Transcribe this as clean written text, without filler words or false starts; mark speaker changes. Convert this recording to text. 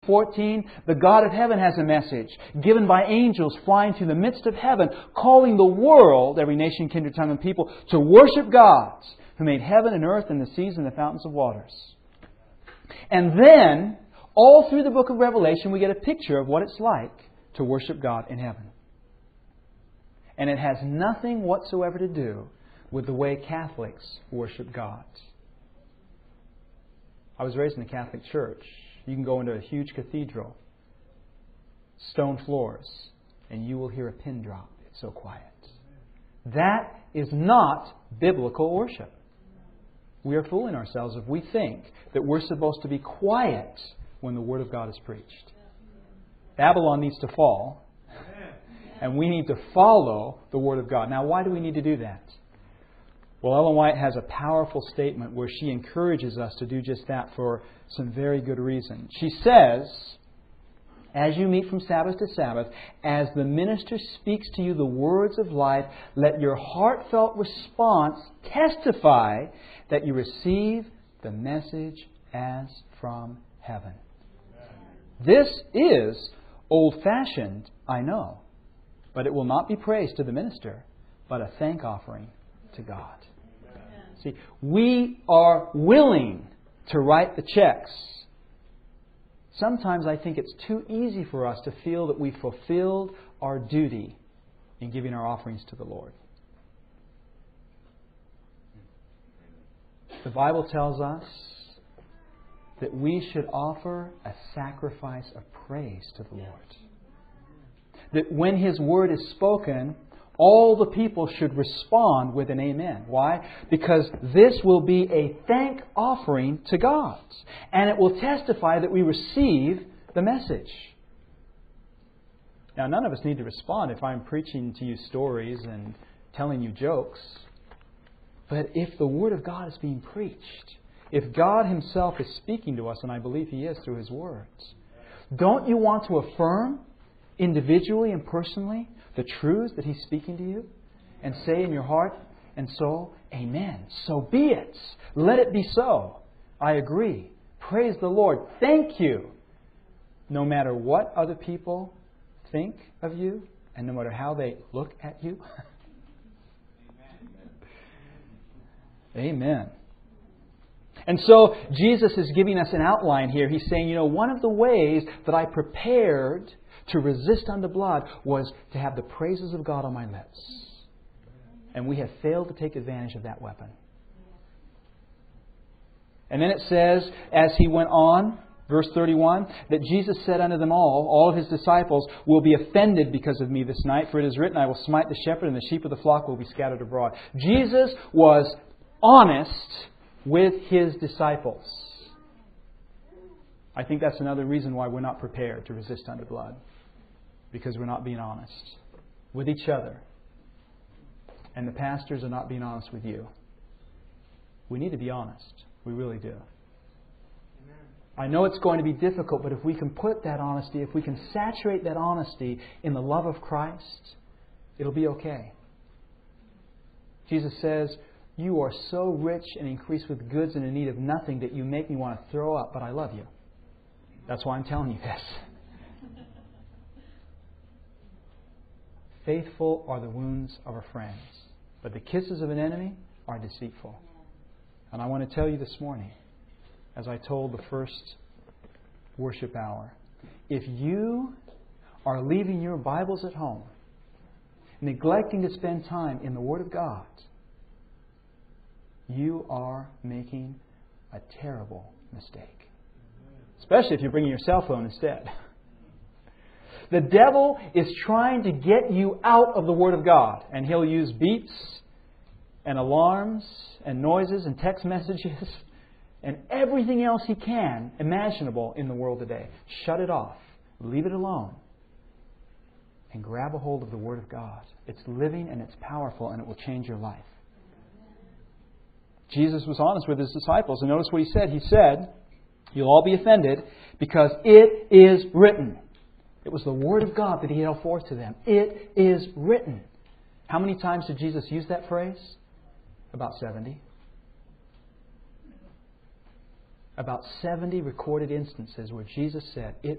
Speaker 1: 14, the God of heaven has a message given by angels flying through the midst of heaven, calling the world, every nation, kindred, tongue, and people, to worship God who made heaven and earth and the seas and the fountains of waters. And then, all through the book of Revelation, we get a picture of what it's like to worship God in heaven. And it has nothing whatsoever to do with the way Catholics worship God. I was raised in a Catholic church. You can go into a huge cathedral, stone floors, and you will hear a pin drop. It's so quiet. That is not biblical worship. We are fooling ourselves if we think that we're supposed to be quiet when the Word of God is preached. Babylon needs to fall, and we need to follow the Word of God. Now, why do we need to do that? Well, Ellen White has a powerful statement where she encourages us to do just that for some very good reason. She says, as you meet from Sabbath to Sabbath, as the minister speaks to you the words of life, let your heartfelt response testify that you receive the message as from heaven. This is old-fashioned, I know, but it will not be praise to the minister, but a thank offering to God. See, we are willing to write the checks. Sometimes I think it's too easy for us to feel that we fulfilled our duty in giving our offerings to the Lord. The Bible tells us that we should offer a sacrifice of praise to the Lord. That when His Word is spoken, all the people should respond with an amen. Why? Because this will be a thank offering to God. And it will testify that we receive the message. Now, none of us need to respond if I'm preaching to you stories and telling you jokes. But if the Word of God is being preached, if God Himself is speaking to us, and I believe He is through His words, don't you want to affirm individually and personally the truths that He's speaking to you? And say in your heart and soul, Amen. So be it. Let it be so. I agree. Praise the Lord. Thank you. No matter what other people think of you, and no matter how they look at you. Amen. And so Jesus is giving us an outline here. He's saying, one of the ways that I prepared to resist unto blood was to have the praises of God on my lips. And we have failed to take advantage of that weapon. And then it says, as He went on, verse 31, that Jesus said unto them all of His disciples will be offended because of me this night, for it is written, I will smite the shepherd, and the sheep of the flock will be scattered abroad. Jesus was honest with His disciples. I think that's another reason why we're not prepared to resist unto blood. Because we're not being honest with each other. And the pastors are not being honest with you. We need to be honest. We really do. I know it's going to be difficult, but if we can put that honesty, if we can saturate that honesty in the love of Christ, it'll be okay. Jesus says, you are so rich and increased with goods and in need of nothing that you make me want to throw up, but I love you. That's why I'm telling you this. Faithful are the wounds of our friends, but the kisses of an enemy are deceitful. And I want to tell you this morning, as I told the first worship hour, if you are leaving your Bibles at home, neglecting to spend time in the Word of God, you are making a terrible mistake. Especially if you're bringing your cell phone instead. The devil is trying to get you out of the Word of God. And he'll use beeps and alarms and noises and text messages and everything else he can imaginable in the world today. Shut it off. Leave it alone. And grab a hold of the Word of God. It's living and it's powerful and it will change your life. Jesus was honest with His disciples. And notice what He said. He said, you'll all be offended because it is written. It was the Word of God that He held forth to them. It is written. How many times did Jesus use that phrase? About 70. About 70 recorded instances where Jesus said, it